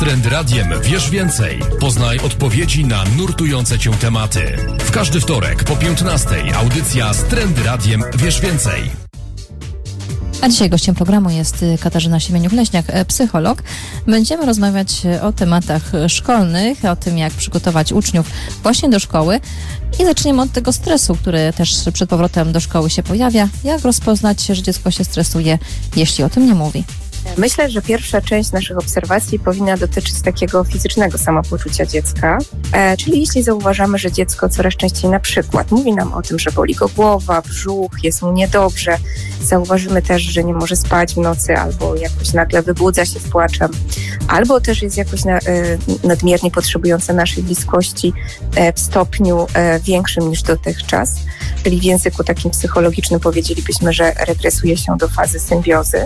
Trend Radiem wiesz więcej. Poznaj odpowiedzi na nurtujące cię tematy. W każdy wtorek po 15:00 audycja z Trend Radiem wiesz więcej. A dzisiaj gościem programu jest Katarzyna Siemieniuk-Leśniak, psycholog. Będziemy rozmawiać o tematach szkolnych, o tym, jak przygotować uczniów właśnie do szkoły. I zaczniemy od tego stresu, który też przed powrotem do szkoły się pojawia. Jak rozpoznać, że dziecko się stresuje, jeśli o tym nie mówi? Myślę, że pierwsza część naszych obserwacji powinna dotyczyć takiego fizycznego samopoczucia dziecka, czyli jeśli zauważamy, że dziecko coraz częściej na przykład mówi nam o tym, że boli go głowa, brzuch, jest mu niedobrze, zauważymy też, że nie może spać w nocy albo jakoś nagle wybudza się z płaczem, albo też jest jakoś nadmiernie potrzebujące naszej bliskości w stopniu większym niż dotychczas, czyli w języku takim psychologicznym powiedzielibyśmy, że regresuje się do fazy symbiozy.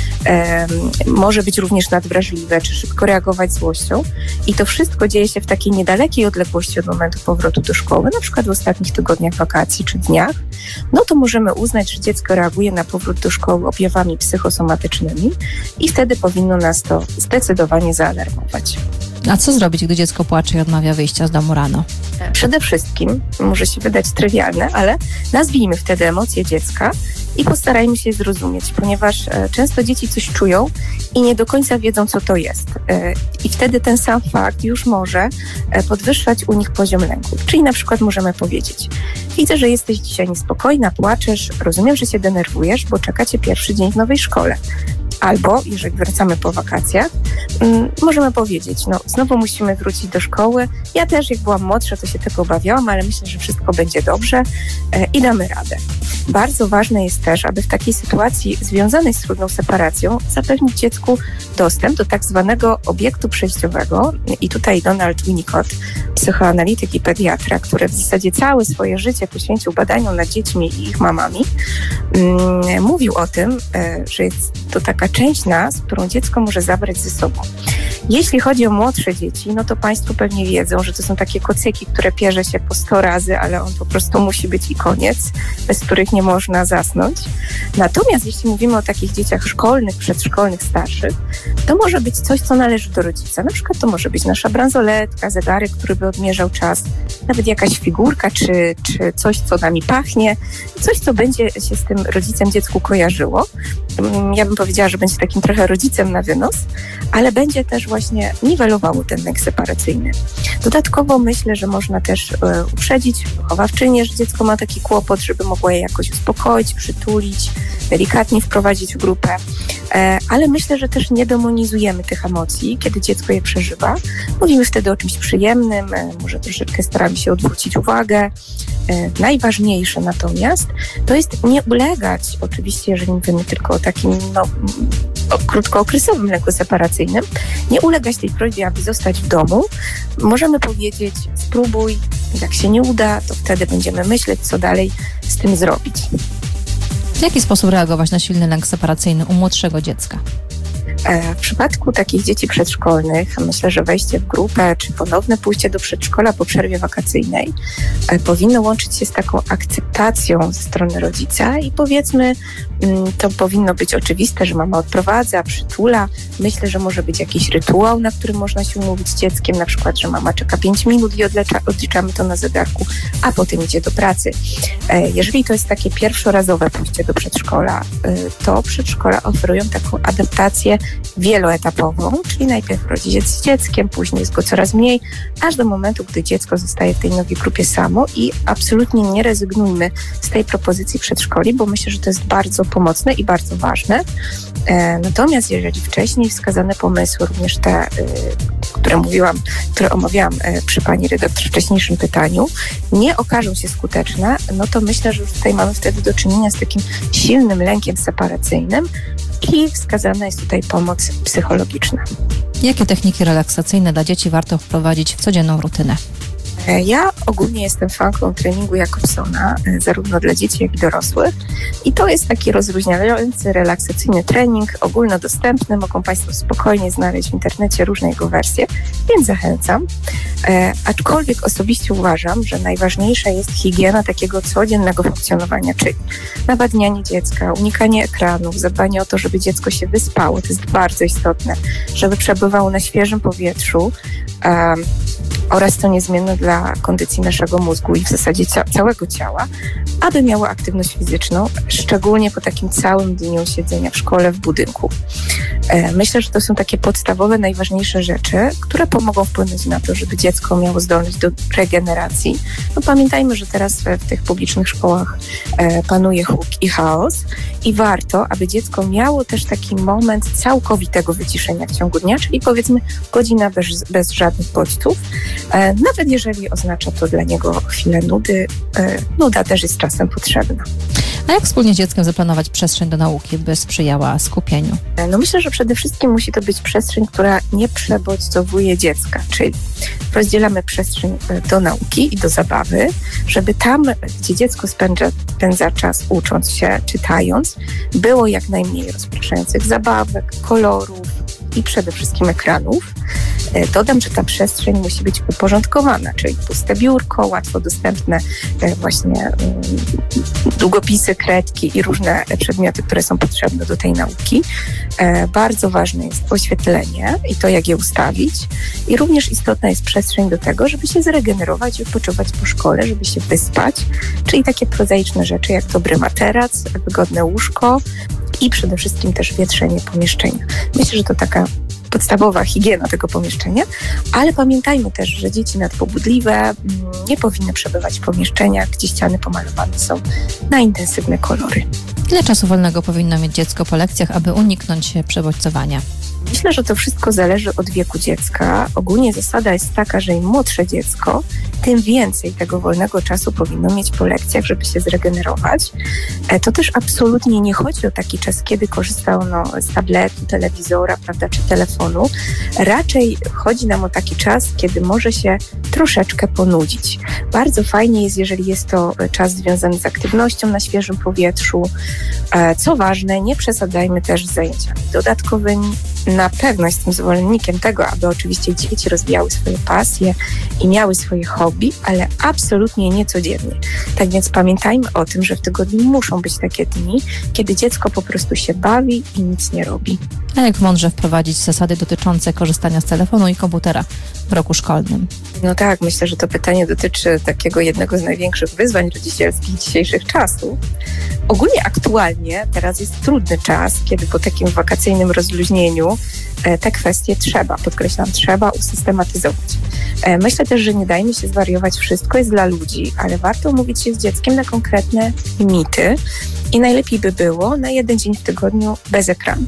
Może być również nadwrażliwe, czy szybko reagować złością. I to wszystko dzieje się w takiej niedalekiej odległości od momentu powrotu do szkoły, na przykład w ostatnich tygodniach wakacji czy dniach. No to możemy uznać, że dziecko reaguje na powrót do szkoły objawami psychosomatycznymi i wtedy powinno nas to zdecydowanie zaalarmować. A co zrobić, gdy dziecko płacze i odmawia wyjścia z domu rano? Przede wszystkim, może się wydać trywialne, ale nazwijmy wtedy emocje dziecka i postarajmy się je zrozumieć, ponieważ często dzieci coś czują i nie do końca wiedzą, co to jest. I wtedy ten sam fakt już może podwyższać u nich poziom lęku. Czyli na przykład możemy powiedzieć: widzę, że jesteś dzisiaj niespokojna, płaczesz, rozumiem, że się denerwujesz, bo czeka cię pierwszy dzień w nowej szkole. Albo, jeżeli wracamy po wakacjach, możemy powiedzieć: no znowu musimy wrócić do szkoły. Ja też, jak byłam młodsza, to się tego obawiałam, ale myślę, że wszystko będzie dobrze i damy radę. Bardzo ważne jest też, aby w takiej sytuacji związanej z trudną separacją zapewnić dziecku dostęp do tak zwanego obiektu przejściowego. I tutaj Donald Winnicott, psychoanalityk i pediatra, który w zasadzie całe swoje życie poświęcił badaniom nad dziećmi i ich mamami, mówił o tym, że jest to taka część nas, którą dziecko może zabrać ze sobą. Jeśli chodzi o młodsze dzieci, no to Państwo pewnie wiedzą, że to są takie kocyki, które pierze się po 100 razy, ale on po prostu musi być i koniec, bez których nie można zasnąć. Natomiast jeśli mówimy o takich dzieciach szkolnych, przedszkolnych, starszych, to może być coś, co należy do rodzica. Na przykład to może być nasza bransoletka, zegarek, który by odmierzał czas, nawet jakaś figurka, czy coś, co nami pachnie, coś, co będzie się z tym rodzicem dziecku kojarzyło. Ja bym powiedziała, że będzie takim trochę rodzicem na wynos, ale będzie też właśnie niwelowało ten lęk separacyjny. Dodatkowo myślę, że można też uprzedzić wychowawczynię, że dziecko ma taki kłopot, żeby mogła je jakoś uspokoić, przytulić, delikatnie wprowadzić w grupę, ale myślę, że też nie demonizujemy tych emocji, kiedy dziecko je przeżywa. Mówimy wtedy o czymś przyjemnym, może troszeczkę staramy się odwrócić uwagę. Najważniejsze natomiast to jest nie ulegać, oczywiście jeżeli mówimy tylko o takim krótkookresowym lęku separacyjnym, nie ulegać tej prośbie, aby zostać w domu. Możemy powiedzieć: spróbuj, jak się nie uda, to wtedy będziemy myśleć, co dalej z tym zrobić. W jaki sposób reagować na silny lęk separacyjny u młodszego dziecka? W przypadku takich dzieci przedszkolnych myślę, że wejście w grupę czy ponowne pójście do przedszkola po przerwie wakacyjnej powinno łączyć się z taką akceptacją ze strony rodzica i powiedzmy, to powinno być oczywiste, że mama odprowadza, przytula. Myślę, że może być jakiś rytuał, na którym można się umówić z dzieckiem, na przykład, że mama czeka 5 minut i odliczamy to na zegarku, a potem idzie do pracy. Jeżeli to jest takie pierwszorazowe pójście do przedszkola, to przedszkola oferują taką adaptację wieloetapową, czyli najpierw rodzic z dzieckiem, później jest go coraz mniej, aż do momentu, gdy dziecko zostaje w tej nowej grupie samo i absolutnie nie rezygnujmy z tej propozycji przedszkoli, bo myślę, że to jest bardzo pomocne i bardzo ważne. Natomiast jeżeli wcześniej wskazane pomysły, również te, które omawiałam przy pani redaktor w wcześniejszym pytaniu, nie okażą się skuteczne, no to myślę, że tutaj mamy wtedy do czynienia z takim silnym lękiem separacyjnym i wskazana jest tutaj pomoc psychologiczna. Jakie techniki relaksacyjne dla dzieci warto wprowadzić w codzienną rutynę? Ja ogólnie jestem fanką treningu Jacobsona, zarówno dla dzieci, jak i dorosłych. I to jest taki rozluźniający, relaksacyjny trening, ogólnodostępny. Mogą Państwo spokojnie znaleźć w internecie różne jego wersje, więc zachęcam. Aczkolwiek osobiście uważam, że najważniejsza jest higiena takiego codziennego funkcjonowania, czyli nawadnianie dziecka, unikanie ekranów, zadbanie o to, żeby dziecko się wyspało, to jest bardzo istotne, żeby przebywało na świeżym powietrzu, oraz to niezmienne dla kondycji naszego mózgu i w zasadzie całego ciała, aby miało aktywność fizyczną, szczególnie po takim całym dniu siedzenia w szkole, w budynku. Myślę, że to są takie podstawowe, najważniejsze rzeczy, które pomogą wpłynąć na to, żeby dziecko miało zdolność do regeneracji. No pamiętajmy, że teraz w tych publicznych szkołach panuje huk i chaos i warto, aby dziecko miało też taki moment całkowitego wyciszenia w ciągu dnia, czyli powiedzmy godzina bez żadnych bodźców. Nawet jeżeli oznacza to dla niego chwilę nudy, nuda też jest czasem potrzebna. A jak wspólnie z dzieckiem zaplanować przestrzeń do nauki, by sprzyjała skupieniu? No myślę, że przede wszystkim musi to być przestrzeń, która nie przebodźcowuje dziecka, czyli rozdzielamy przestrzeń do nauki i do zabawy, żeby tam, gdzie dziecko spędza czas ucząc się, czytając, było jak najmniej rozpraszających zabawek, kolorów i przede wszystkim ekranów. Dodam, że ta przestrzeń musi być uporządkowana, czyli puste biurko, łatwo dostępne właśnie długopisy, kredki i różne przedmioty, które są potrzebne do tej nauki. Bardzo ważne jest oświetlenie i to, jak je ustawić. I również istotna jest przestrzeń do tego, żeby się zregenerować i odpoczywać po szkole, żeby się wyspać, czyli takie prozaiczne rzeczy jak dobry materac, wygodne łóżko i przede wszystkim też wietrzenie pomieszczenia. Myślę, że to taka podstawowa higiena tego pomieszczenia, ale pamiętajmy też, że dzieci nadpobudliwe nie powinny przebywać w pomieszczeniach, gdzie ściany pomalowane są na intensywne kolory. Ile czasu wolnego powinno mieć dziecko po lekcjach, aby uniknąć przebodźcowania? Myślę, że to wszystko zależy od wieku dziecka. Ogólnie zasada jest taka, że im młodsze dziecko, tym więcej tego wolnego czasu powinno mieć po lekcjach, żeby się zregenerować. To też absolutnie nie chodzi o taki czas, kiedy korzysta ono z tabletu, telewizora, prawda, czy telefonu. Raczej chodzi nam o taki czas, kiedy może się troszeczkę ponudzić. Bardzo fajnie jest, jeżeli jest to czas związany z aktywnością na świeżym powietrzu. Co ważne, nie przesadzajmy też z zajęciami dodatkowymi. Na pewno jestem zwolennikiem tego, aby oczywiście dzieci rozwijały swoje pasje i miały swoje hobby, ale absolutnie nie codziennie. Tak więc pamiętajmy o tym, że w tygodniu muszą być takie dni, kiedy dziecko po prostu się bawi i nic nie robi. A jak mądrze wprowadzić zasady dotyczące korzystania z telefonu i komputera w roku szkolnym? No tak, myślę, że to pytanie dotyczy takiego jednego z największych wyzwań rodzicielskich dzisiejszych czasów. Ogólnie aktualnie teraz jest trudny czas, kiedy po takim wakacyjnym rozluźnieniu te kwestie trzeba usystematyzować. Myślę też, że nie dajmy się zwariować, wszystko jest dla ludzi, ale warto umówić się z dzieckiem na konkretne limity i najlepiej by było na 1 dzień w tygodniu bez ekranu.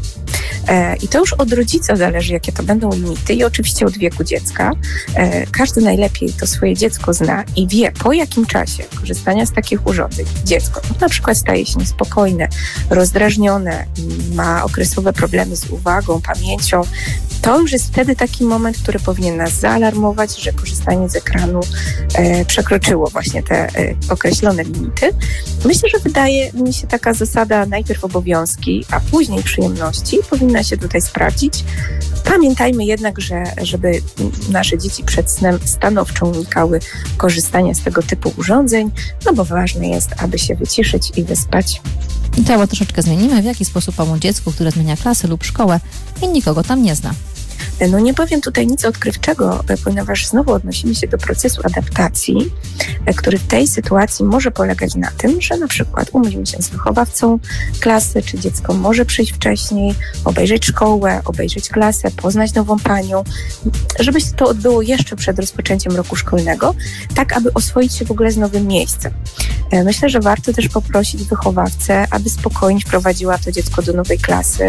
I to już od rodzica zależy, jakie to będą limity i oczywiście od wieku dziecka. Każdy najlepiej to swoje dziecko zna i wie, po jakim czasie korzystania z takich urządzeń dziecko na przykład staje się niespokojne, rozdrażnione, ma okresowe problemy z uwagą, pamięcią. To już jest wtedy taki moment, który powinien nas zaalarmować, że korzystanie z ekranu przekroczyło właśnie te określone limity. Myślę, że wydaje mi się taka zasada najpierw obowiązki, a później przyjemności powinna się tutaj sprawdzić. Pamiętajmy jednak, żeby nasze dzieci przed snem stanowczo unikały korzystania z tego typu urządzeń, no bo ważne jest, aby się wyciszyć i wyspać. I temat troszeczkę zmienimy. W jaki sposób pomóc dziecku, które zmienia klasę lub szkołę i nikogo tam nie zna? No nie powiem tutaj nic odkrywczego, ponieważ znowu odnosimy się do procesu adaptacji, który w tej sytuacji może polegać na tym, że na przykład umówimy się z wychowawcą klasy, czy dziecko może przyjść wcześniej, obejrzeć szkołę, obejrzeć klasę, poznać nową panią, żeby się to odbyło jeszcze przed rozpoczęciem roku szkolnego, tak aby oswoić się w ogóle z nowym miejscem. Myślę, że warto też poprosić wychowawcę, aby spokojnie wprowadziła to dziecko do nowej klasy.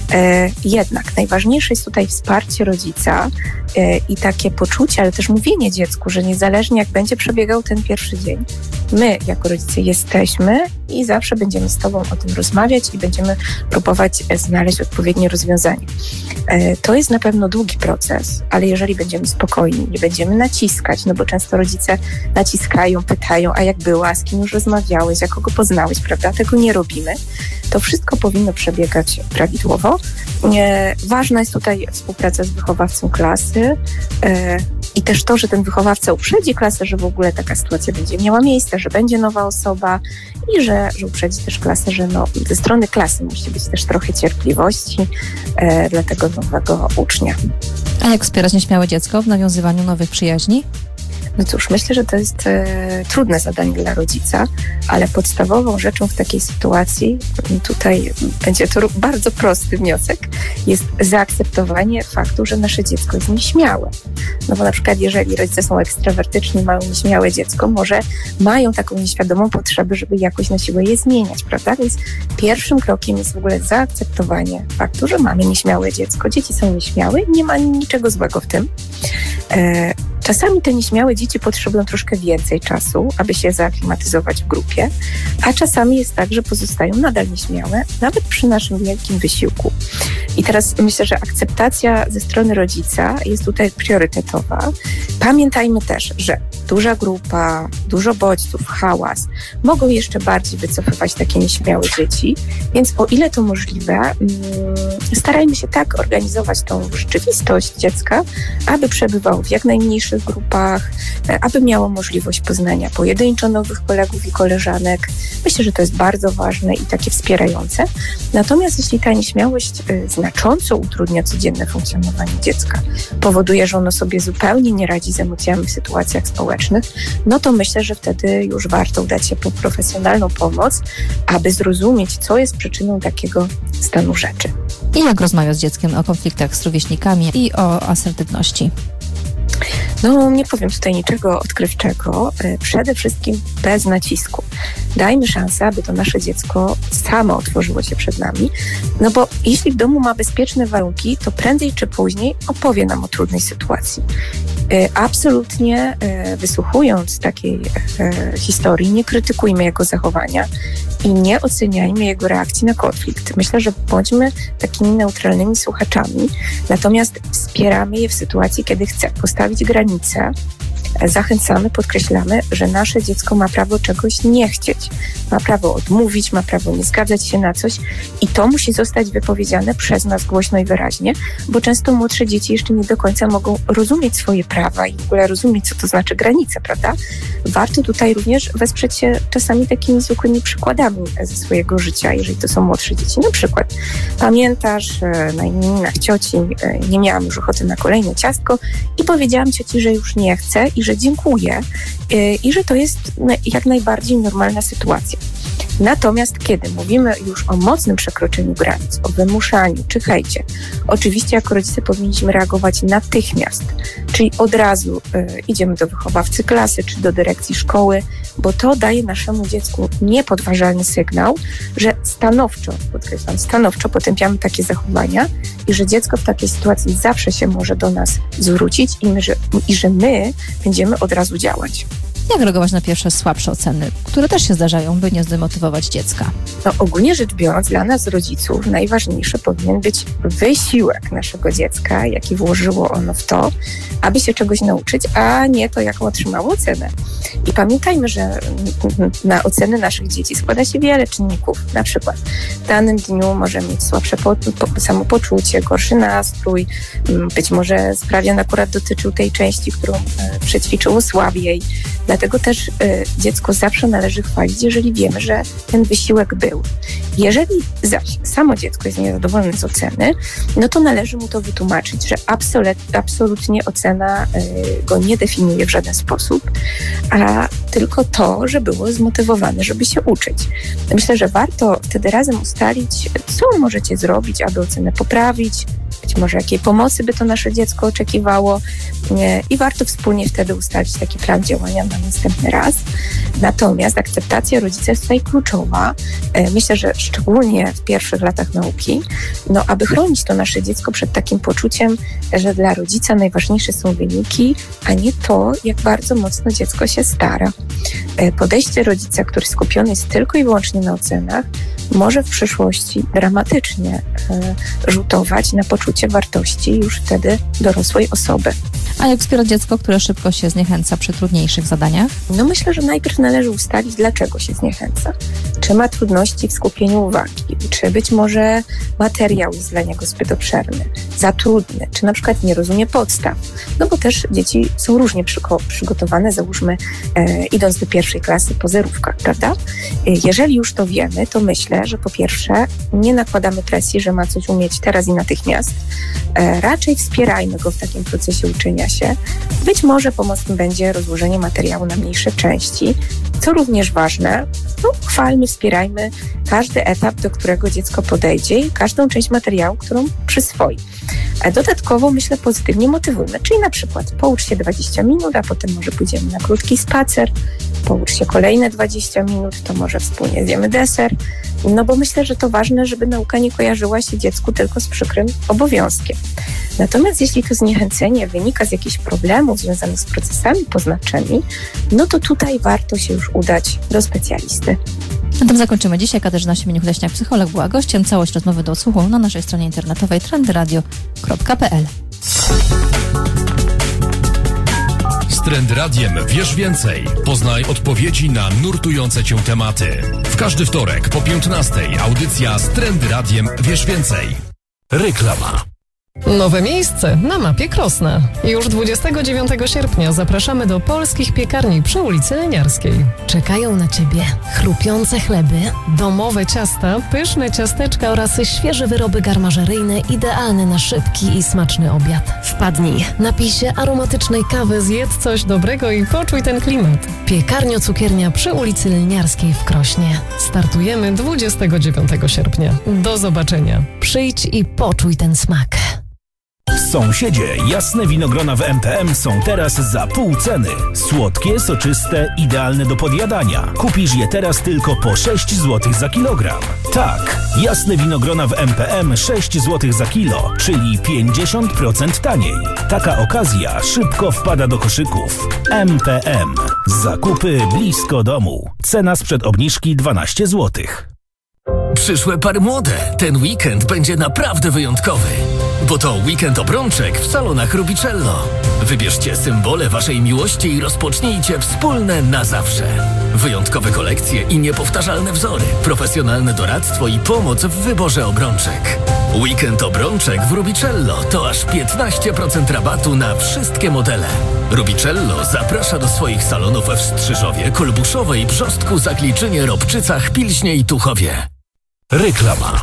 Jednak najważniejsze jest tutaj wsparcie rodzica i takie poczucie, ale też mówienie dziecku, że niezależnie jak będzie przebiegał ten pierwszy dzień, my jako rodzice jesteśmy i zawsze będziemy z Tobą o tym rozmawiać i będziemy próbować znaleźć odpowiednie rozwiązanie. To jest na pewno długi proces, ale jeżeli będziemy spokojni, nie będziemy naciskać, no bo często rodzice naciskają, pytają, a jak było, a z kim już rozmawiałeś, a kogo poznałeś, prawda? Tego nie robimy. To wszystko powinno przebiegać prawidłowo. Ważna jest tutaj współpraca z wychowawcą klasy, I też to, że ten wychowawca uprzedzi klasę, że w ogóle taka sytuacja będzie miała miejsce, że będzie nowa osoba i że uprzedzi też klasę, że ze strony klasy musi być też trochę cierpliwości dla tego nowego ucznia. A jak wspierać nieśmiałe dziecko w nawiązywaniu nowych przyjaźni? No cóż, myślę, że to jest trudne zadanie dla rodzica, ale podstawową rzeczą w takiej sytuacji, tutaj będzie to bardzo prosty wniosek, jest zaakceptowanie faktu, że nasze dziecko jest nieśmiałe. No bo na przykład jeżeli rodzice są ekstrawertyczni, mają nieśmiałe dziecko, może mają taką nieświadomą potrzebę, żeby jakoś na siłę je zmieniać, prawda? Więc pierwszym krokiem jest w ogóle zaakceptowanie faktu, że mamy nieśmiałe dziecko. Dzieci są nieśmiałe i nie ma niczego złego w tym. Czasami te nieśmiałe dzieci potrzebują troszkę więcej czasu, aby się zaaklimatyzować w grupie, a czasami jest tak, że pozostają nadal nieśmiałe, nawet przy naszym wielkim wysiłku. I teraz myślę, że akceptacja ze strony rodzica jest tutaj priorytetowa. Pamiętajmy też, że duża grupa, dużo bodźców, hałas mogą jeszcze bardziej wycofywać takie nieśmiałe dzieci, więc o ile to możliwe, starajmy się tak organizować tą rzeczywistość dziecka, aby przebywało w jak najmniejszych grupach, aby miało możliwość poznania pojedynczo nowych kolegów i koleżanek. Myślę, że to jest bardzo ważne i takie wspierające. Natomiast jeśli ta nieśmiałość znacząco utrudnia codzienne funkcjonowanie dziecka, powoduje, że ono sobie zupełnie nie radzi z emocjami w sytuacjach społecznych, no to myślę, że wtedy już warto udać się po profesjonalną pomoc, aby zrozumieć, co jest przyczyną takiego stanu rzeczy. I jak rozmawiać z dzieckiem o konfliktach z rówieśnikami i o asertywności? No, nie powiem tutaj niczego odkrywczego. Przede wszystkim bez nacisku. Dajmy szansę, aby to nasze dziecko samo otworzyło się przed nami. No bo jeśli w domu ma bezpieczne warunki, to prędzej czy później opowie nam o trudnej sytuacji. Absolutnie wysłuchując takiej historii, nie krytykujmy jego zachowania i nie oceniajmy jego reakcji na konflikt. Myślę, że bądźmy takimi neutralnymi słuchaczami, natomiast wspieramy je w sytuacji, kiedy chce postawić granice. Zachęcamy, podkreślamy, że nasze dziecko ma prawo czegoś nie chcieć. Ma prawo odmówić, ma prawo nie zgadzać się na coś i to musi zostać wypowiedziane przez nas głośno i wyraźnie, bo często młodsze dzieci jeszcze nie do końca mogą rozumieć swoje prawa i w ogóle rozumieć, co to znaczy granice, prawda? Warto tutaj również wesprzeć się czasami takimi zwykłymi przykładami ze swojego życia, jeżeli to są młodsze dzieci. Na przykład, pamiętasz, na imieninach cioci nie miałam już ochoty na kolejne ciastko i powiedziałam cioci, że już nie chcę i że dziękuję i że to jest jak najbardziej normalna sytuacja. Natomiast kiedy mówimy już o mocnym przekroczeniu granic, o wymuszaniu czy hejcie, oczywiście jako rodzice powinniśmy reagować natychmiast, czyli od razu idziemy do wychowawcy klasy czy do dyrekcji szkoły, bo to daje naszemu dziecku niepodważalny sygnał, że stanowczo, podkreślam, stanowczo potępiamy takie zachowania i że dziecko w takiej sytuacji zawsze się może do nas zwrócić i że my będziemy od razu działać. Jak reagować na pierwsze słabsze oceny, które też się zdarzają, by nie zdemotywować dziecka? No, ogólnie rzecz biorąc, dla nas rodziców najważniejszy powinien być wysiłek naszego dziecka, jaki włożyło ono w to, aby się czegoś nauczyć, a nie to, jaką otrzymało ocenę. I pamiętajmy, że na oceny naszych dzieci składa się wiele czynników. Na przykład w danym dniu może mieć słabsze samopoczucie, gorszy nastrój, być może sprawdzian akurat dotyczył tej części, którą przećwiczyło słabiej. Dlatego też dziecko zawsze należy chwalić, jeżeli wiemy, że ten wysiłek był. Jeżeli zaś samo dziecko jest niezadowolone z oceny, no to należy mu to wytłumaczyć, że absolutnie ocena go nie definiuje w żaden sposób, a tylko to, że było zmotywowane, żeby się uczyć. Myślę, że warto wtedy razem ustalić, co możecie zrobić, aby ocenę poprawić, być może jakiej pomocy by to nasze dziecko oczekiwało i warto wspólnie wtedy ustalić taki plan działania na następny raz. Natomiast akceptacja rodzica jest tutaj kluczowa. Myślę, że szczególnie w pierwszych latach nauki, no aby chronić to nasze dziecko przed takim poczuciem, że dla rodzica najważniejsze są wyniki, a nie to, jak bardzo mocno dziecko się stara. Podejście rodzica, który skupiony jest tylko i wyłącznie na ocenach, może w przyszłości dramatycznie rzutować na poczucie wartości już wtedy dorosłej osoby. A jak wspierać dziecko, które szybko się zniechęca przy trudniejszych zadaniach? No myślę, że najpierw należy ustalić, dlaczego się zniechęca. Czy ma trudności w skupieniu uwagi, czy być może materiał jest dla niego zbyt obszerny, za trudny, czy na przykład nie rozumie podstaw. No bo też dzieci są różnie przygotowane, załóżmy idąc do 1. klasy po zerówkach, prawda? Jeżeli już to wiemy, to myślę, że po pierwsze nie nakładamy presji, że ma coś umieć teraz i natychmiast. Raczej wspierajmy go w takim procesie uczenia się. Być może pomocnym będzie rozłożenie materiału na mniejsze części, co również ważne, chwalmy, wspierajmy każdy etap, do którego dziecko podejdzie i każdą część materiału, którą przyswoi. Dodatkowo, myślę, pozytywnie motywujmy, czyli na przykład poucz się 20 minut, a potem może pójdziemy na krótki spacer, poucz się kolejne 20 minut, to może wspólnie zjemy deser, no bo myślę, że to ważne, żeby nauka nie kojarzyła się dziecku tylko z przykrym obowiązkiem. Natomiast jeśli to zniechęcenie wynika z jakichś problemów związanych z procesami poznawczymi, no to tutaj warto się już udać do specjalisty. Na tym zakończymy dzisiaj. Katarzyna Siemieniuk-Leśniak, psycholog, była gościem. Całość rozmowy do odsłuchu na naszej stronie internetowej trendyradio.pl. Z Trend Radiem wiesz więcej. Poznaj odpowiedzi na nurtujące cię tematy. W każdy wtorek po 15:00 audycja z Trend Radiem wiesz więcej. Reklama. Nowe miejsce na mapie Krosna. Już 29 sierpnia zapraszamy do polskich piekarni przy ulicy Leniarskiej. Czekają na Ciebie chrupiące chleby, domowe ciasta, pyszne ciasteczka oraz świeże wyroby garmażeryjne idealne na szybki i smaczny obiad. Wpadnij, napij się aromatycznej kawy, zjedz coś dobrego i poczuj ten klimat. Piekarnio-cukiernia przy ulicy Leniarskiej w Krośnie. Startujemy 29 sierpnia. Do zobaczenia. Przyjdź i poczuj ten smak. Sąsiedzie, jasne winogrona w MPM są teraz za pół ceny. Słodkie, soczyste, idealne do podjadania. Kupisz je teraz tylko po 6 zł za kilogram. Tak, jasne winogrona w MPM 6 zł za kilo, czyli 50% taniej. Taka okazja szybko wpada do koszyków. MPM. Zakupy blisko domu. Cena sprzed obniżki 12 zł. Przyszłe pary młode. Ten weekend będzie naprawdę wyjątkowy. Bo to weekend obrączek w salonach Rubicello. Wybierzcie symbole waszej miłości i rozpocznijcie wspólne na zawsze. Wyjątkowe kolekcje i niepowtarzalne wzory, profesjonalne doradztwo i pomoc w wyborze obrączek. Weekend obrączek w Rubicello to aż 15% rabatu na wszystkie modele. Rubicello zaprasza do swoich salonów w Strzyżowie, Kolbuszowej, Brzostku, Zakliczynie, Robczycach, Pilśnie i Tuchowie. Reklama.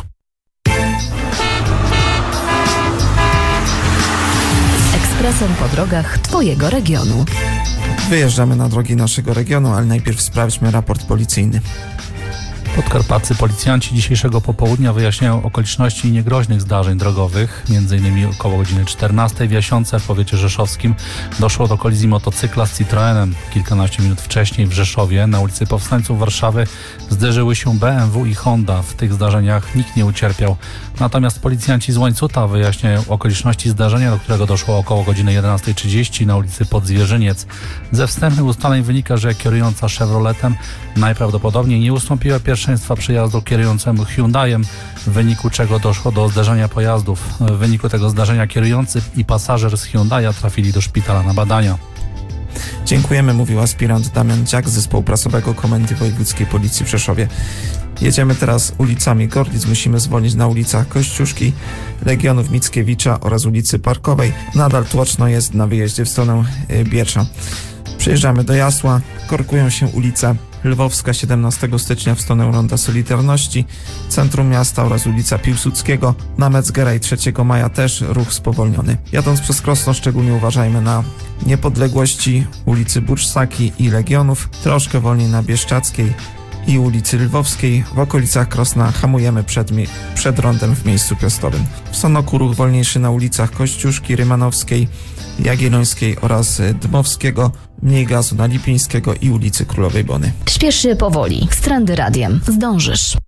Ekspresem po drogach Twojego regionu. Wyjeżdżamy na drogi naszego regionu, ale najpierw sprawdźmy raport policyjny. Podkarpaccy policjanci dzisiejszego popołudnia wyjaśniają okoliczności niegroźnych zdarzeń drogowych. M.in. około godziny 14 w Jasiące w powiecie rzeszowskim doszło do kolizji motocykla z Citroenem. Kilkanaście minut wcześniej w Rzeszowie na ulicy Powstańców Warszawy zderzyły się BMW i Honda. W tych zdarzeniach nikt nie ucierpiał. Natomiast policjanci z Łańcuta wyjaśniają okoliczności zdarzenia, do którego doszło około godziny 11:30 na ulicy Podzwierzyniec. Ze wstępnych ustaleń wynika, że kierująca Chevroletem najprawdopodobniej nie ustąpiła pierwszeństwa przejazdu kierującemu Hyundaiem, w wyniku czego doszło do zderzenia pojazdów. W wyniku tego zdarzenia kierujący i pasażer z Hyundai'a trafili do szpitala na badania. Dziękujemy, mówił aspirant Damian Dziak z zespołu prasowego Komendy Wojewódzkiej Policji w Rzeszowie. Jedziemy teraz ulicami Gorlic. Musimy zwolnić na ulicach Kościuszki, Legionów Mickiewicza oraz ulicy Parkowej. Nadal tłoczno jest na wyjeździe w stronę Biecza. Przejeżdżamy do Jasła, korkują się ulice Lwowska 17 stycznia w stronę Ronda Solidarności, centrum miasta oraz ulica Piłsudskiego. Na Metzgera i 3 maja też ruch spowolniony. Jadąc przez Krosno szczególnie uważajmy na Niepodległości, ulicy Burszsaki i Legionów, troszkę wolniej na Bieszczackiej i ulicy Lwowskiej. W okolicach Krosna hamujemy przed rondem w miejscu piastowym. W Sonoku ruch wolniejszy na ulicach Kościuszki, Rymanowskiej, Jagiellońskiej oraz Dmowskiego. Mniej gazu na Lipińskiego i ulicy Królowej Bony. Śpiesz się powoli. Z Trendy Radiem zdążysz.